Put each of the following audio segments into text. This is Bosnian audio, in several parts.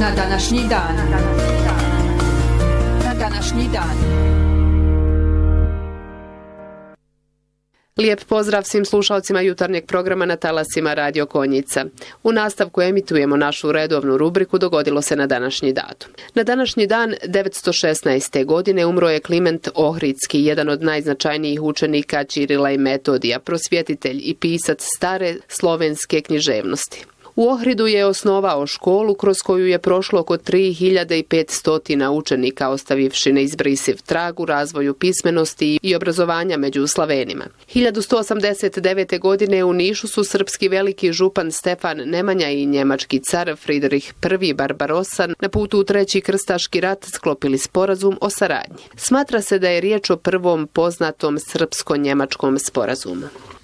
Na današnji dan. Na današnji dan. Lijep pozdrav svim slušalcima jutarnjeg programa na talasima Radio Konjica. U nastavku emitujemo našu redovnu rubriku Dogodilo se na današnji datum. Na današnji dan 916. godine umro je Kliment Ohridski, jedan od najznačajnijih učenika Ćirila i Metodija, prosvjetitelj i pisac stare slovenske književnosti. U Ohridu je osnovao školu kroz koju je prošlo oko 3500 učenika, ostavivši neizbrisiv trag u razvoju pismenosti i obrazovanja među Slavenima. 1189. godine u Nišu su srpski veliki župan Stefan Nemanja i njemački car Friedrich I Barbarossa na putu u Treći krstaški rat sklopili sporazum o saradnji. Smatra se da je riječ o prvom poznatom srpsko-njemačkom sporazumu.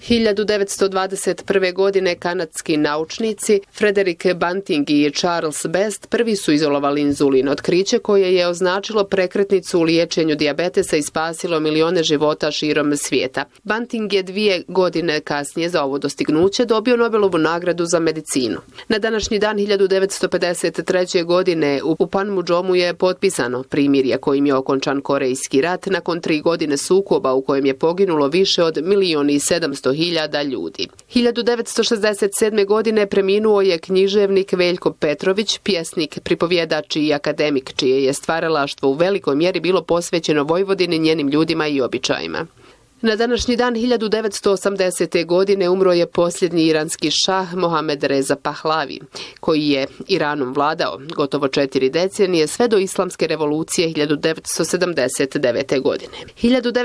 1921. godine kanadski naučnici Frederick Banting i Charles Best prvi su izolovali inzulin, otkriće koje je označilo prekretnicu u liječenju dijabetesa i spasilo milione života širom svijeta. Banting je 2 godine kasnije za ovo dostignuće dobio Nobelovu nagradu za medicinu. Na današnji dan 1953. godine u Panmudžomu je potpisano primirje kojim je okončan Korejski rat nakon 3 godine sukoba u kojem je poginulo više od 1.700.000 ljudi. 1967. godine preminuo je književnik Veljko Petrović, pjesnik, pripovjedač i akademik, čije je stvaralaštvo u velikoj mjeri bilo posvećeno Vojvodini, njenim ljudima i običajima. Na današnji dan 1980. godine umro je posljednji iranski šah Mohamed Reza Pahlavi, koji je Iranom vladao gotovo 4 decenije sve do islamske revolucije 1979. godine.